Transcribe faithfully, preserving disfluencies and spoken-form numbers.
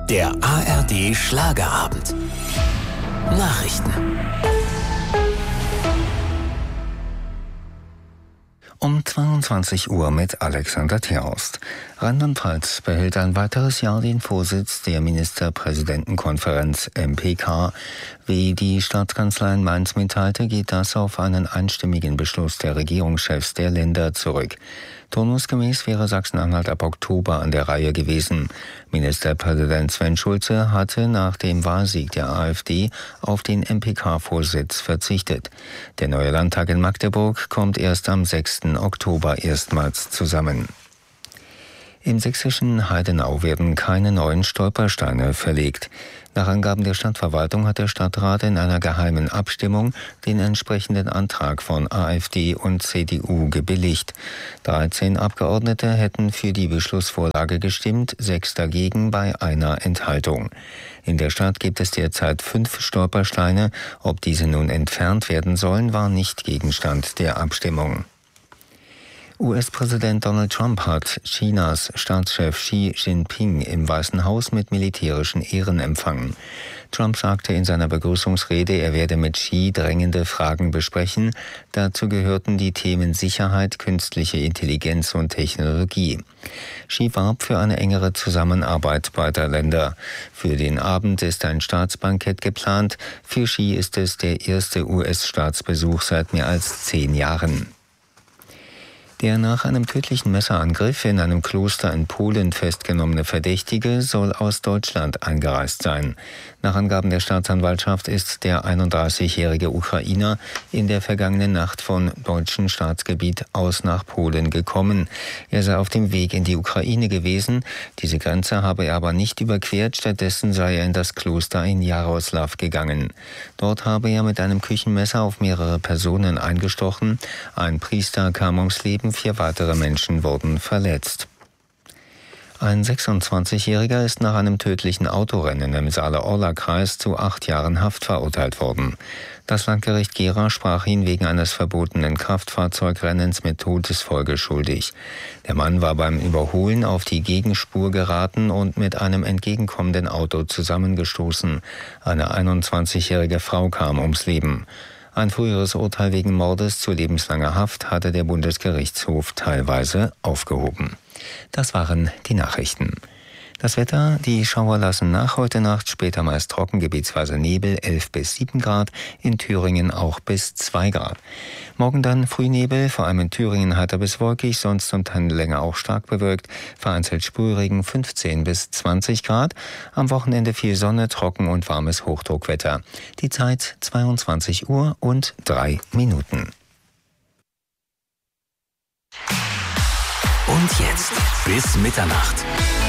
Der A R D Schlagerabend. Nachrichten. Um zweiundzwanzig Uhr mit Alexander Terhorst. Rheinland-Pfalz behält ein weiteres Jahr den Vorsitz der Ministerpräsidentenkonferenz M P K. Wie die Staatskanzlei in Mainz mitteilte, geht das auf einen einstimmigen Beschluss der Regierungschefs der Länder zurück. Turnusgemäß wäre Sachsen-Anhalt ab Oktober an der Reihe gewesen. Ministerpräsident Sven Schulze hatte nach dem Wahlsieg der AfD auf den M P K-Vorsitz verzichtet. Der neue Landtag in Magdeburg kommt erst am sechsten Oktober erstmals zusammen. Im sächsischen Heidenau werden keine neuen Stolpersteine verlegt. Nach Angaben der Stadtverwaltung hat der Stadtrat in einer geheimen Abstimmung den entsprechenden Antrag von AfD und C D U gebilligt. dreizehn Abgeordnete hätten für die Beschlussvorlage gestimmt, sechs dagegen bei einer Enthaltung. In der Stadt gibt es derzeit fünf Stolpersteine. Ob diese nun entfernt werden sollen, war nicht Gegenstand der Abstimmung. U S-Präsident Donald Trump hat Chinas Staatschef Xi Jinping im Weißen Haus mit militärischen Ehren empfangen. Trump sagte in seiner Begrüßungsrede, er werde mit Xi drängende Fragen besprechen. Dazu gehörten die Themen Sicherheit, künstliche Intelligenz und Technologie. Xi warb für eine engere Zusammenarbeit beider Länder. Für den Abend ist ein Staatsbankett geplant. Für Xi ist es der erste U S-Staatsbesuch seit mehr als zehn Jahren. Der nach einem tödlichen Messerangriff in einem Kloster in Polen festgenommene Verdächtige soll aus Deutschland eingereist sein. Nach Angaben der Staatsanwaltschaft ist der einunddreißigjährige Ukrainer in der vergangenen Nacht von deutschem Staatsgebiet aus nach Polen gekommen. Er sei auf dem Weg in die Ukraine gewesen. Diese Grenze habe er aber nicht überquert. Stattdessen sei er in das Kloster in Jaroslaw gegangen. Dort habe er mit einem Küchenmesser auf mehrere Personen eingestochen. Ein Priester kam ums Leben. Vier weitere Menschen wurden verletzt. Ein sechsundzwanzigjähriger ist nach einem tödlichen Autorennen im Saale-Orla-Kreis zu acht Jahren Haft verurteilt worden. Das Landgericht Gera sprach ihn wegen eines verbotenen Kraftfahrzeugrennens mit Todesfolge schuldig. Der Mann war beim Überholen auf die Gegenspur geraten und mit einem entgegenkommenden Auto zusammengestoßen. Eine einundzwanzigjährige Frau kam ums Leben. Ein früheres Urteil wegen Mordes zu lebenslanger Haft hatte der Bundesgerichtshof teilweise aufgehoben. Das waren die Nachrichten. Das Wetter, die Schauer lassen nach. Heute Nacht später meist trocken, gebietsweise Nebel, elf bis sieben Grad, in Thüringen auch bis zwei Grad. Morgen dann Frühnebel, vor allem in Thüringen heiter bis wolkig, sonst zum Teil länger auch stark bewölkt, vereinzelt Sprühregen, fünfzehn bis zwanzig Grad. Am Wochenende viel Sonne, trocken und warmes Hochdruckwetter. Die Zeit zweiundzwanzig Uhr und drei Minuten. Und jetzt bis Mitternacht.